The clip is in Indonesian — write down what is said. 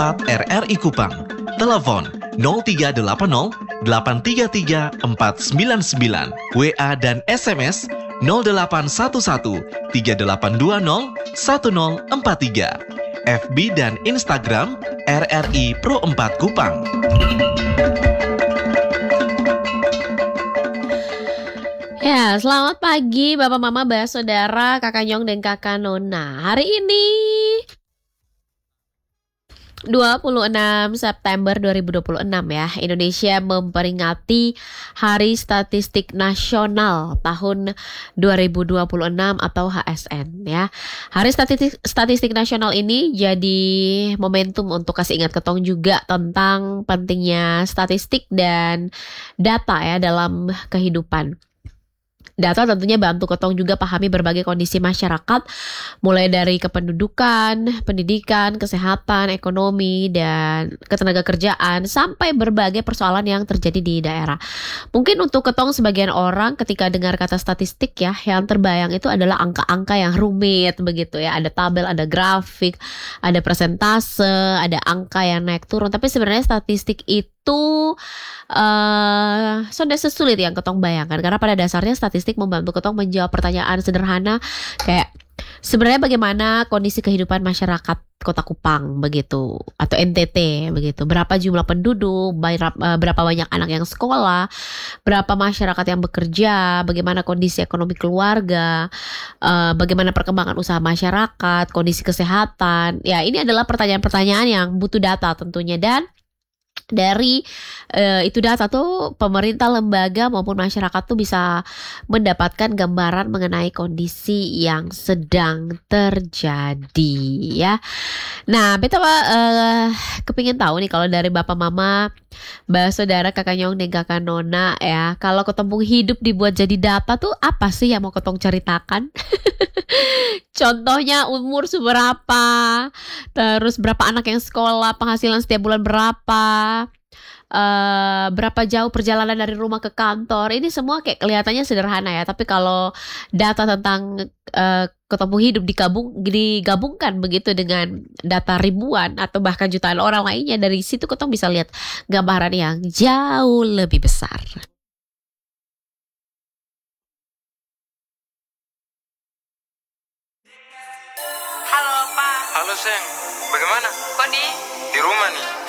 WhatsApp RRI Kupang. Telepon 0380 833 499. WA dan SMS 0811 3820 1043. FB dan Instagram RRI Pro 4 Kupang. Ya, selamat pagi Bapak Mama, Mbak Saudara, Kakak Nyong dan Kakak Nona. Hari ini 26 September 2026 ya, Indonesia memperingati Hari Statistik Nasional tahun 2026 atau HSN ya. Hari Statistik Nasional ini jadi momentum untuk kasih ingat ketong juga tentang pentingnya statistik dan data ya dalam kehidupan. Data tentunya bantu ketong juga pahami berbagai kondisi masyarakat, mulai dari kependudukan, pendidikan, kesehatan, ekonomi, dan ketenaga kerjaan, sampai berbagai persoalan yang terjadi di daerah. Mungkin untuk ketong sebagian orang ketika dengar kata statistik ya, yang terbayang itu adalah angka-angka yang rumit begitu ya. Ada tabel, ada grafik, ada persentase, ada angka yang naik turun. Tapi sebenarnya statistik itu sudah sesulit yang ketong bayangkan, karena pada dasarnya statistik membantu ketong menjawab pertanyaan sederhana kayak sebenarnya bagaimana kondisi kehidupan masyarakat Kota Kupang begitu, atau NTT begitu, berapa jumlah penduduk, berapa banyak anak yang sekolah, berapa masyarakat yang bekerja, bagaimana kondisi ekonomi keluarga, bagaimana perkembangan usaha masyarakat, kondisi kesehatan. Ya, ini adalah pertanyaan-pertanyaan yang butuh data tentunya, dan dari itu data tuh pemerintah, lembaga maupun masyarakat tuh bisa mendapatkan gambaran mengenai kondisi yang sedang terjadi ya. Nah, beta kepingin tahu nih kalau dari Bapak Mama, Mbak Saudara, Kakak Nyong dan Kakak Nona ya, kalau ketemu hidup dibuat jadi data tuh apa sih yang mau ketong ceritakan? Contohnya umur seberapa, terus berapa anak yang sekolah, penghasilan setiap bulan berapa, berapa jauh perjalanan dari rumah ke kantor. Ini semua kayak kelihatannya sederhana ya, tapi kalau data tentang ketemu hidup digabungkan begitu dengan data ribuan atau bahkan jutaan orang lainnya, dari situ ketemu bisa lihat gambaran yang jauh lebih besar. Halo, Pak. Halo, Seng. Bagaimana? Kok di Di rumah nih.